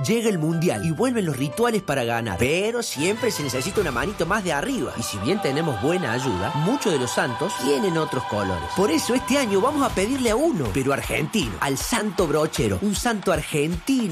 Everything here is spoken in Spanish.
Llega el mundial y vuelven los rituales para ganar, pero siempre se necesita una manito más de arriba. Y si bien tenemos buena ayuda, muchos de los santos tienen otros colores. Por eso este año vamos a pedirle a uno, pero argentino, al santo brochero, un santo argentino